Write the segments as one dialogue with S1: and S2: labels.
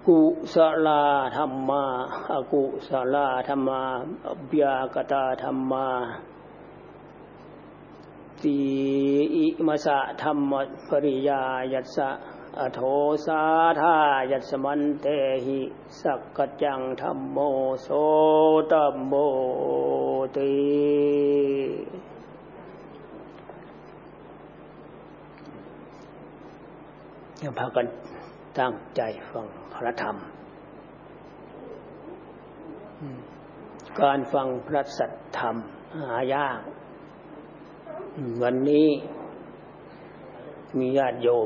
S1: กุศลธัมมาอกุศลธัมมาอัพยากตธัมมาติอิมัสสะธัมมปริยายัสสะอโทสาธายัสมันเตหิสักกัจจังธัมโมโสตัมโมติพากันตั้งใจฟังพระธรรมการฟังพระสัทธรรมหายากวันนี้มีญาติโยม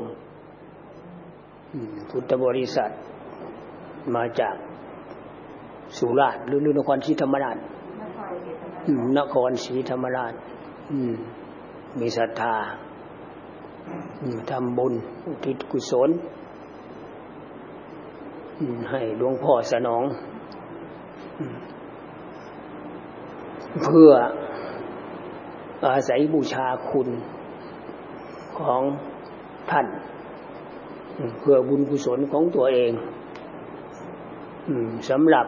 S1: พุทธบริษัทมาจากสุราษฎร์หรือนครศรีธรรมราชนครศรีธรรมราชมีศรัทธาทำบุญอุทิศกุศลให้หลวงพ่อสนองเพื่ออาศัยบูชาคุณของท่านเพื่อบุญกุศลของตัวเองสำหรับ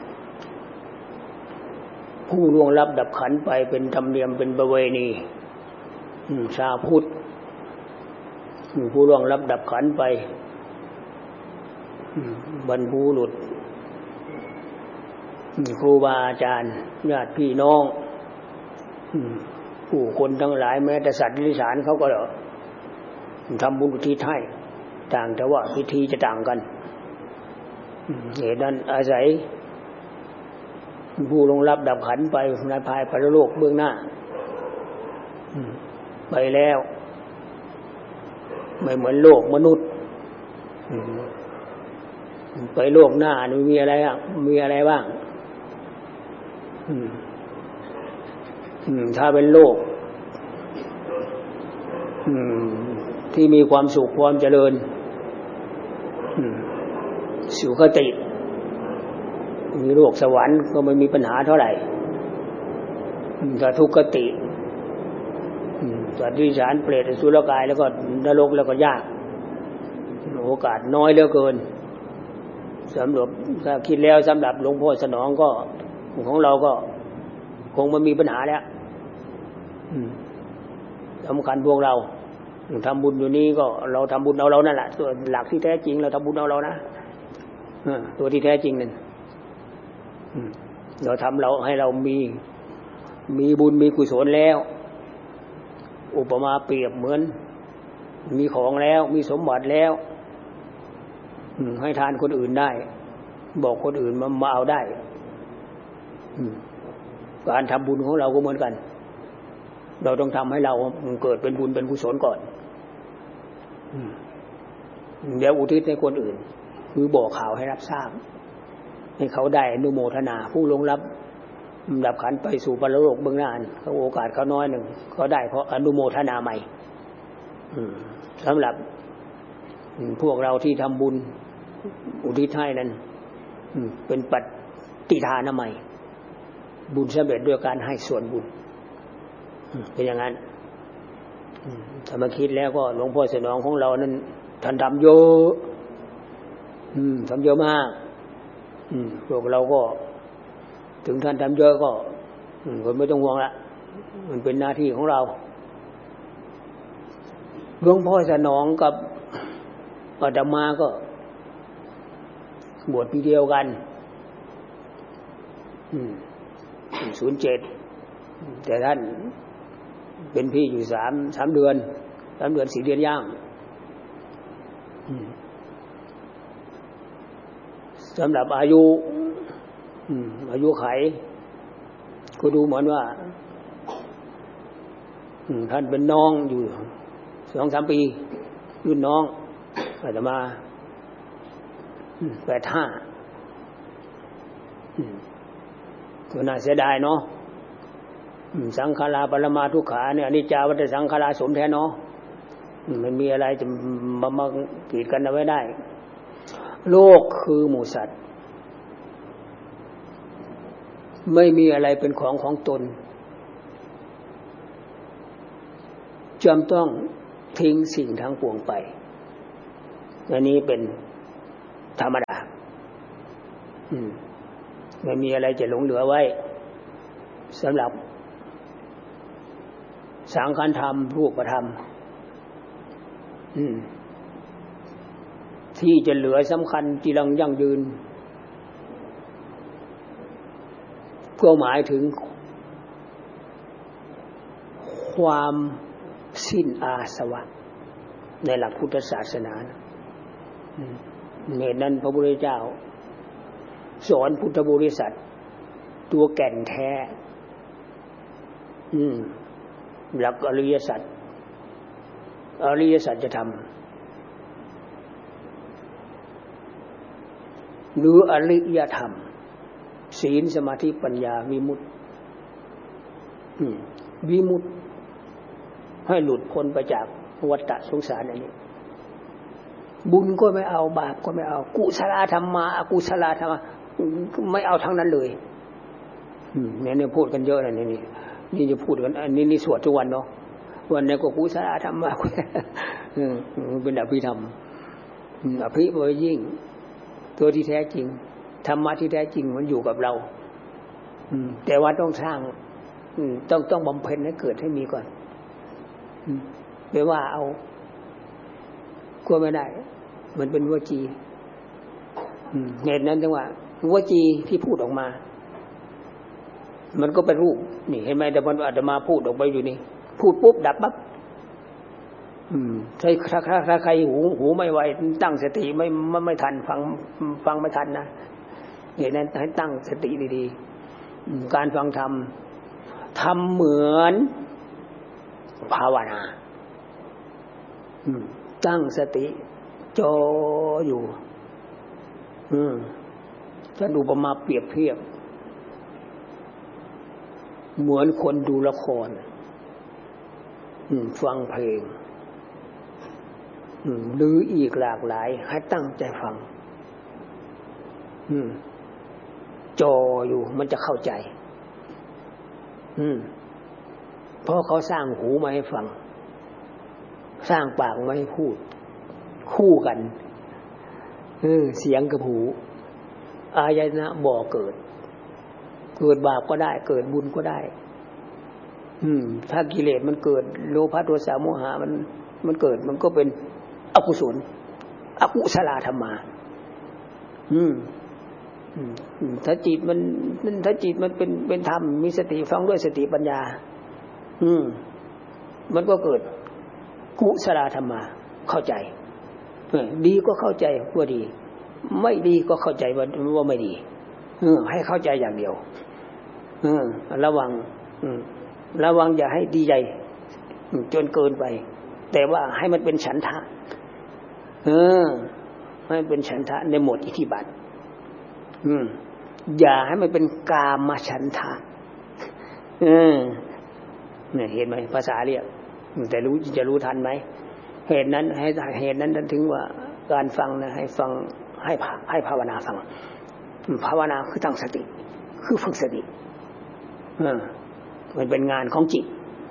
S1: ผู้ล่วงลับดับขันไปเป็นธรรมเนียมเป็นประเวณีชาวพุทธผู้ล่วงลับดับขันไปบรรพบุรุษครูบาอาจารย์ญาติพี่น้องผู้คนทั้งหลายแม้แต่สัตว์เดรัจฉานเขาก็ทำบุญอุทิศให้ต่างแต่ว่าพิธีจะต่างกันเหตุนั้นอาศัยผู้ล่วงลับดับขันไปในภายปรโลกเบื้องหน้าไปแล้วไม่เหมือนโลกมนุษย์ไปโลกหน้ามีอะไรอ่ะมีอะไรบ้างถ้าเป็นโลกที่มีความสุขความเจริญสุขติมีโลกสวรรค์ก็ไม่มีปัญหาเท่าไหร่ถ้าทุกขติสัตว์ดิฉันเปรตอสุรกายแล้วก็นรกแล้วก็ยากโอกาสน้อยเหลือเกินสำหรับถ้าคิดแล้วสำหรับหลวงพ่อสนองก็ของเราก็คงไม่มีปัญหาแล้วสำคัญพวกเราทำบุญอยู่นี้ก็เราทำบุญเอาเรานั่นแหละตัวหลักที่แท้จริงเราทำบุญเอาเรานะตัวที่แท้จริงนั่นเราทำเราให้เรามีบุญมีกุศลแล้วอุปมาเปรียบเหมือนมีของแล้วมีสมบัติแล้วให้ทานคนอื่นได้บอกคนอื่นมาเอาได้การทำบุญของเราก็เหมือนกันเราต้องทำให้เราเกิดเป็นบุญเป็นกุศลก่อนเดี๋ยวอุทิศให้คนอื่นคือบอกข่าวให้รับทราบให้เขาได้อนุโมทนาผู้ลงรับดับขันไปสู่ปรโลกเบื้องหน้าเขาโอกาสเขาน้อยหนึ่งเขาได้เพราะอนุโมทนาใหม่สำหรับพวกเราที่ทำบุญอุทิศให้นั้นเป็นปฏิทานใหม่บุญสำเร็จด้วยการให้ส่วนบุญเป็นอย่างนั้นถ้ามาคิดแล้วก็หลวงพ่อสนองของเรานั้นท่านทำเยอะทำเยอะมากพวกเราก็ถึงท่านทำเยอะก็คนไม่ต้องห่วงละมันเป็นหน้าที่ของเราหลวงพ่อสนองกับอาตมาก็บวชปีเดียวกัน07แต่ท่านเป็นพี่อยู่3 เดือน4 เดือนย่างสำหรับอายุไขก็ดูเหมือนว่าท่านเป็นน้องอยู่ 2-3 ปีรุ่นน้องอาตมา85ก็น่าเสียดายเนาะสังขาราปรมาทุกขาเนี่ยอนิจจาวัฏสังขาราสมแท้เนาะมันมีอะไรจะมากีดกันเอาไว้ได้โลกคือหมู่สัตว์ไม่มีอะไรเป็นของตนจำต้องทิ้งสิ่งทั้งปวงไปอันนี้เป็นธรรมดาไม่มีอะไรจะหลงเหลือไว้สำหรับสังขารธรรมรูปธรรมที่จะเหลือสำคัญจีรังยั่งยืนก็หมายถึงความสิ้นอาสวะในหลักพุทธศาสนาเหตุนั้นพระพุทธเจ้าสอนพุทธบริษัทตัวแก่นแท้หลักอริยสัจจะทำหรืออริยธรรมศีลสมาธิปัญญาวิมุตติวิมุตติให้หลุดพ้นไปจากวัฏสงสารอันนี้บุญก็ไม่เอาบาปก็ไม่เอากุศลธรรมมาอกุศลธรรมไม่เอาทั้งนั้นเลยเนี่ยพูดกันเยอะนะนี่จะพูดกันอันนี้สวดทุกวันเนาะวันนี้ก็กุศลธรรมมาเป็นอภิธรรมอภิบริยิ่งตัวที่แท้จริงธรรมะที่แท้จริงมันอยู่กับเราแต่ว่าต้องสร้างต้องบำเพ็ญให้เกิดให้มีก่อนไม่ว่าเอากลัวไม่ได้มันเป็นวจีเหตุนั้นจังว่าวจีที่พูดออกมามันก็เป็นรูปนี่เห็นไหมแต่มันอาจจะมาพูดออกไปอยู่นี่พูดปุ๊บดับปั๊บถ้าใครหูไม่ไวตั้งสติไม่ทันฟังไม่ทันนะเหตุนั้นให้ตั้งสติดีๆการฟังธรรมทำเหมือนภาวนาตั้งสติจ่ออยู่ถ้าดูประมาเปรียบเทียบเหมือนคนดูละครฟังเพลงหรืออีกหลากหลายให้ตั้งใจฟังจ่ออยู่มันจะเข้าใจเพราะเขาสร้างหูมาให้ฟังสร้างปากมาให้พูดคู่กันเสียงกับหูอายตนะบ่อเกิดบาปก็ได้เกิดบุญก็ได้ถ้ากิเลสมันเกิดโลภะโทสะโมหะมันเกิดมันก็เป็นอกุศลอกุศลธรรมาถ้าจิตมันเป็นธรรมมีสติฟังด้วยสติปัญญามันก็เกิดกุศลธรรมาเข้าใจดีก็เข้าใจว่าดีไม่ดีก็เข้าใจว่าไม่ดีให้เข้าใจอย่างเดียวระวังอย่าให้ดีใจจนเกินไปแต่ว่าให้มันเป็นฉันทะให้มันเป็นฉันทะในหมวดอิทธิบาทอย่าให้มันเป็นกามฉันทะเนี่ยเห็นไหมภาษาเรียกแต่จะรู้ทันไหมเหตุนั้นถึงว่าการฟังนะให้ฟังให้ภาวนาฟังภาวนาคือตั้งสติคือฝึกสติมันเป็นงานของจิต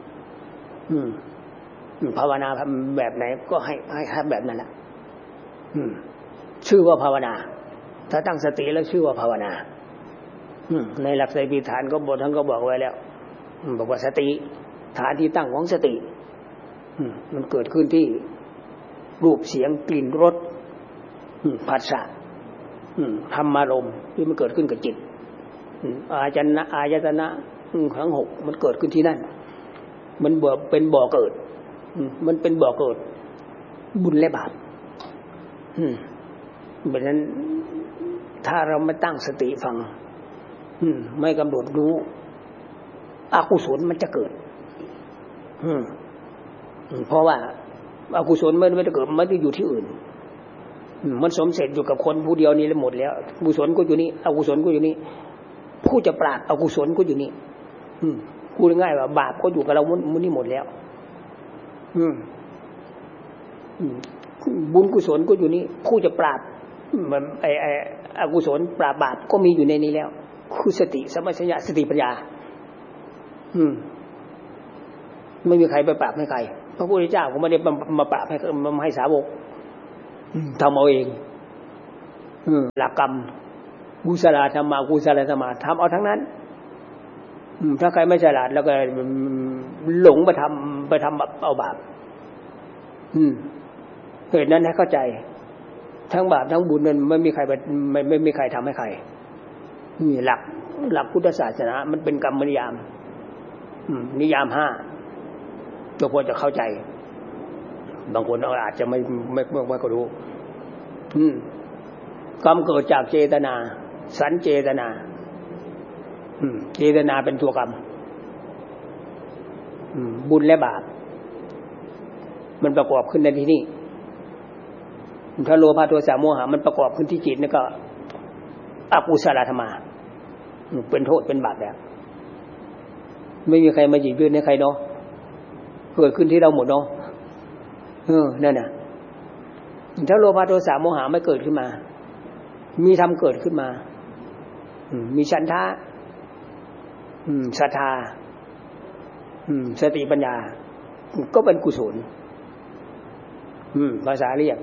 S1: ภาวนาทำแบบไหนก็ให้ทำแบบนั้นแหละชื่อว่าภาวนาถ้าตั้งสติแล้วชื่อว่าภาวนาในหลักไตรปิฎกฐานก็ท่านก็บอกไว้แล้วบอกว่าสติฐานที่ตั้งของสติมันเกิดขึ้นที่รูปเสียงกลิ่นรสผัสสะธรรมารมณ์ที่มันเกิดขึ้นกับจิตอายตนะทั้งหกมันเกิดขึ้นที่นั่นมันเป็นบ่อเกิดมันเป็นบ่อเกิดบุญและบาปเพราะฉะนั้นถ้าเราไม่ตั้งสติฟังไม่กำหนดรู้อกุศลมันจะเกิดเพราะว่าอกุศลไม่ได้เกิดไม่ได้อยู่ที่อื่นมันสมเสร็จอยู่กับคนผู้เดียวนี้แล้วหมดแล้วกุศลก็อยู่นี่อกุศลก็อยู่นี่ผู้จะปราบอกุศลก็อยู่นี่พูดง่ายว่าบาปก็อยู่กับเรามุนี่หมดแล้วบุญกุศลก็อยู่นี่ผู้จะปราบมันอกุศลปราบบาปก็มีอยู่ในนี้แล้วคือสติสัมปชัญญะสติปัญญาไม่มีใครไปปราบให้ใครพระพุทธเจ้าก็ไม่ได้มาปราบให้สาวกทำเอาเองหลักกรรมกุศลธรรมะกุศลธรรมะทำเอาทั้งนั้นถ้าใครไม่ฉลาดแล้วก็หลงไปทำเอาบาปเหตุนั้นให้เข้าใจทั้งบาปทั้งบุญนั้นไม่มีใครไม่มีใครทำให้ใครนี่หลักพุทธศาสนามันเป็นกรรมนิยามนิยาม5ตัวพอจะเข้าใจบางคนอาจจะไม่ก็รู้กรรมเกิดจากเจตนาสัญเจตนาเจตนาเป็นตัวกรรมบุญและบาปมันประกอบขึ้นในที่นี้ถ้าโลภะโทสะโมหะมันประกอบขึ้นที่จิตนี่ก็อกุศลธรรมะเป็นโทษเป็นบาปแล้วไม่มีใครมาหยิบยื่นให้ใครเนาะเกิดขึ้นที่เราหมดเนาะนั่นน่ะถ้าโลภะโทสะโมหะไม่เกิดขึ้นมามีธรรมเกิดขึ้นมามีฉันทะศรัทธาสติปัญญาก็เป็นกุศลภาษาเรียก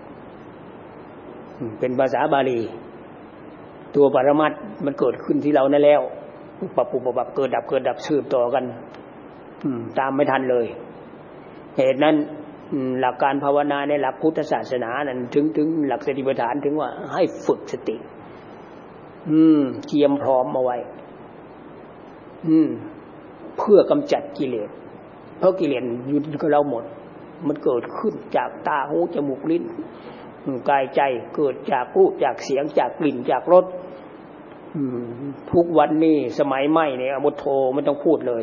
S1: เป็นภาษาบาลีตัวปรมัตถ์มันเกิดขึ้นที่เรานั่นแล้วปรับเกิดดับสืบต่อกันตามไม่ทันเลยเหตุนั้นหลักการภาวนาในหลักพุทธศาสนานั้นถึงหลักสติปัฏฐานถึงว่าให้ฝึกสติเตรียมพร้อมเอาไว้เพื่อกำจัดกิเลสเพราะกิเลสอยู่กับเราหมดมันเกิดขึ้นจากตาหูจมูกลิ้นกายใจเกิดจากรูปจากเสียงจากกลิ่นจากรสทุกวันนี้สมัยใหม่เนี่ยอมุตโธไม่ต้องพูดเลย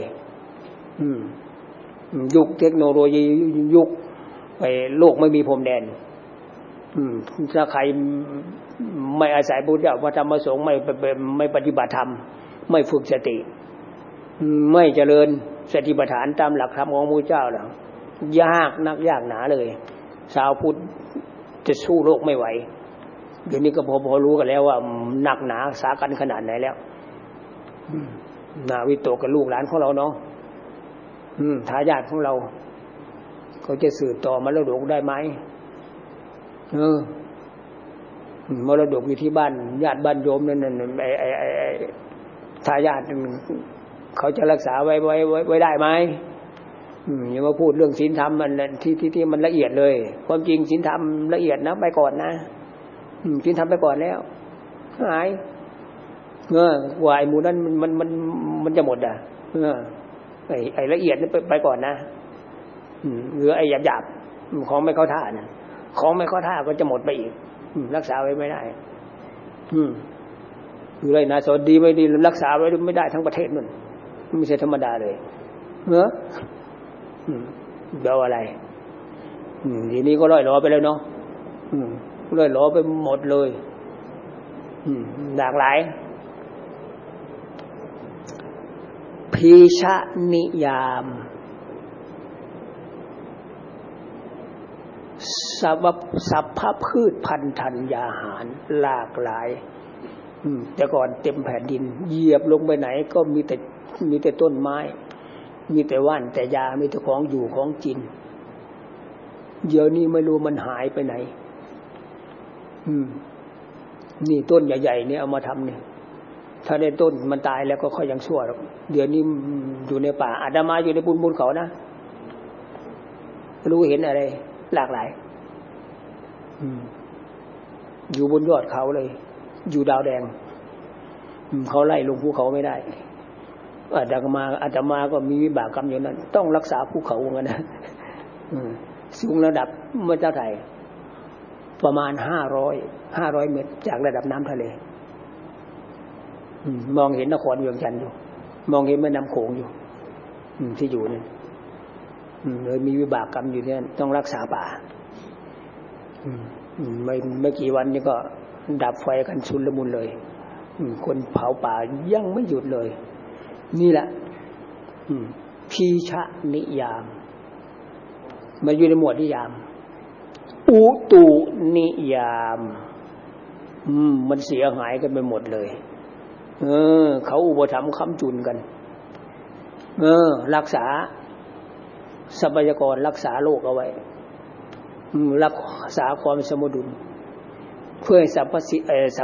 S1: ยุคเทคโนโลยียุคไปโลกไม่มีพรมแดนถ้าใครไม่อาศัยพุทธพระธรรมพระสงฆ์ไม่ปฏิบัติธรรมไม่ฝึกสติไม่เจริญสติปัฏฐานตามหลักธรรมของพระพุทธเจ้าแล้วยากนักยากหนาเลยชาวพุทธจะสู้โลกไม่ไหวเดี๋ยวนี้ก็พอรู้กันแล้วว่าหนักหนาสากันขนาดไหนแล้วนาวิโตกับลูกหลานของเราเนาะทายาทของเราเขาจะสืบต่อมรดกได้ไหมมรดกอยู่ที่บ้านญาติบ้านโยมนั่นทายาทเขาจะรักษาไว้ได้ไหมอย่ามาพูดเรื่องศีลธรรมมันที่มันละเอียดเลยความจริงศีลธรรมละเอียดนะไปก่อนนะศีลธรรมไปก่อนแล้วหายกว่าไอ้หมู่นั้นมันจะหมดอ่ะไอ้ละเอียดนี่ไปก่อนนะหรือไอ้หยาบของไม่เข้าท่านะของไม่เข้าท่าก็จะหมดไปอีกรักษาไว้ไม่ได้อยู่ไรนะสอนดีไม่ดีรักษาไว้ไม่ได้ทั้งประเทศมันไม่ใช่ธรรมดาเลยเดาอะไรทีนี้ก็ร่อยหลอไปแล้วเนาะร่อยหลอไปหมดเลยหลากหลายพีชนิยามสัพพะพืชพันธุ์ธัญญาหารหลากหลายแต่ก่อนเต็มแผ่นดินเหยียบลงไปไหนก็มีแต่ต้นไม้มีแต่ว่านแต่ยามีแต่ของอยู่ของกินเดี๋ยวนี้ไม่รู้มันหายไปไหนนี่ต้นใหญ่ๆนี่เอามาทำเนี่ยถ้าได้ต้นมันตายแล้วก็ค่อยยังชั่วหรอกเดี๋ยวนี้อยู่ในป่าอาตมาอยู่ในบุญเขานะรู้เห็นอะไรหลากหลายอยู่บนยอดเขาเลยอยู่ดาวแดงเขาไล่ลงภูเขาไม่ได้อาตมาก็มีวิบากกรรมอย่างนั้นต้องรักษาภูเขาเหมือนกันนะสูงระดับเมื่อเท่าไหร่ประมาณ500 เมตรจากระดับน้ำทะเลมองเห็นนครเวียงจันทร์อยู่มองเห็นแม่น้ำโขงอยู่ที่อยู่นั่นเลยมีวิบากกรรมอยู่เนี่ยต้องรักษาป่าไม่กี่วันนี้ก็ดับไฟกันชุลมุนเลยคนเผาป่ายังไม่หยุดเลยนี่แหละพีชนิยามมันอยู่ในหมวดนิยามอุตุนิยามมันเสียหายกันไปหมดเลยเขาอุปถัมภ์ค้ำจุนกันรักษาทรัพยากรรักษาโลกเอาไว้รักษาความสมดุลเพื่อให้สรรพ